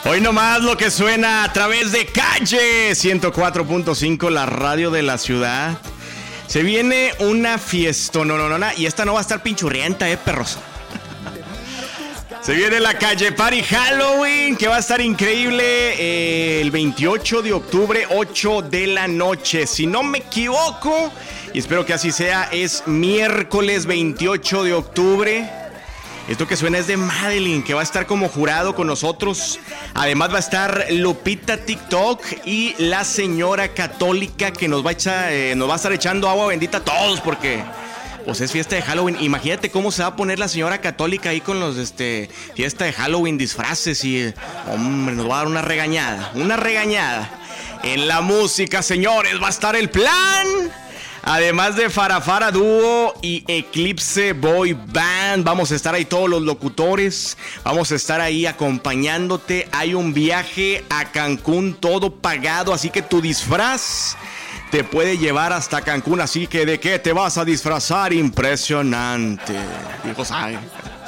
Hoy nomás lo que suena a través de Calle 104.5, la radio de la ciudad. Se viene una fiesta, no, y esta no va a estar pinchurrienta, perros. Se viene la Calle Party Halloween, que va a estar increíble el 28 de octubre, 8 de la noche. Si no me equivoco, y espero que así sea, es miércoles 28 de octubre. Esto que suena es de Madeline, que va a estar como jurado con nosotros. Además va a estar Lupita TikTok y la señora católica, que nos va a estar echando agua bendita a todos, porque pues es fiesta de Halloween. Imagínate cómo se va a poner la señora católica ahí con los fiesta de Halloween, disfraces y hombre, nos va a dar una regañada. En la música, señores, va a estar El Plan. Además de Farafara Dúo y Eclipse Boy Band, vamos a estar ahí todos los locutores, vamos a estar ahí acompañándote. Hay un viaje a Cancún todo pagado, así que tu disfraz te puede llevar hasta Cancún. Así que ¿de qué te vas a disfrazar? Impresionante. Dijo, ¿sabe?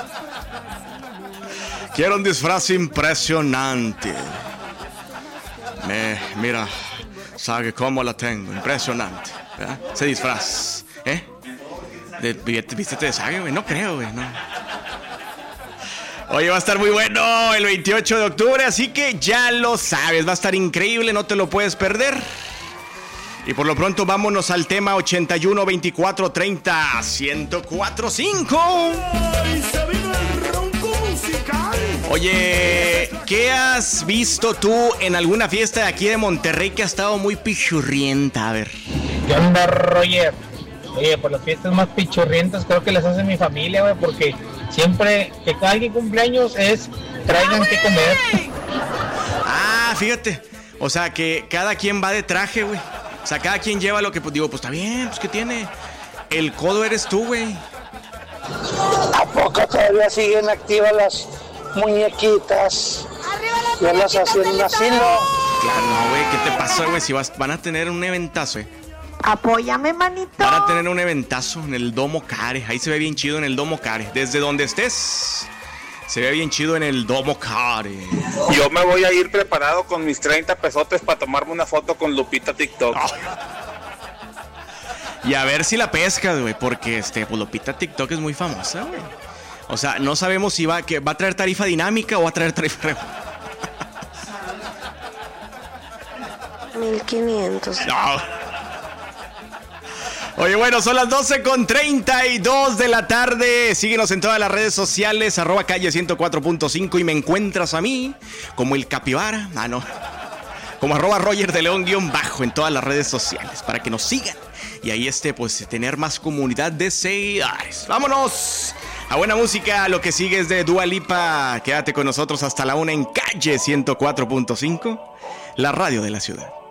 Quiero un disfraz impresionante. Mira, ¿sabe cómo la tengo? Impresionante. ¿Verdad? Ese disfraz, ¿Viste de sague, güey? No creo, güey, no. Oye, va a estar muy bueno el 28 de octubre, así que ya lo sabes, va a estar increíble, no te lo puedes perder. Y por lo pronto vámonos al tema 81 24 30 1045. Oye, ¿qué has visto tú en alguna fiesta de aquí de Monterrey que ha estado muy pichurrienta? A ver. ¿Qué onda, Roger? Oye, pues las fiestas más pichurrientas creo que las hace mi familia, güey, porque siempre que alguien cumpleaños traigan que comer. Ah, fíjate, o sea que cada quien va de traje, güey. O sea, cada quien lleva lo que, pues digo, pues está bien, pues ¿qué tiene? El codo eres tú, güey. ¿A poco todavía siguen activas las muñequitas? Ya las hacen así, ¿no? Claro, no, güey, ¿qué te pasa, güey? Si van a tener un eventazo, Apóyame, manito. Van a tener un eventazo en el Domo Care. Ahí se ve bien chido en el Domo Care. Desde donde estés, se ve bien chido en el Domo Care. Yo me voy a ir preparado con mis 30 pesotes para tomarme una foto con Lupita TikTok. Oh. Y a ver si la pescas, güey, porque pues Lupita TikTok es muy famosa, güey. O sea, no sabemos si va a traer tarifa dinámica o va a traer tarifa... 1500. No. Oye, bueno, son las 12:32 de la tarde. Síguenos en todas las redes sociales, @calle 104.5, y me encuentras a mí como el Capibara. Como @Roger de León _ en todas las redes sociales para que nos sigan. Y ahí pues tener más comunidad de seguidores. ¡Vámonos! A buena música, lo que sigue es de Dua Lipa. Quédate con nosotros hasta la 1 en Calle 104.5, la radio de la ciudad.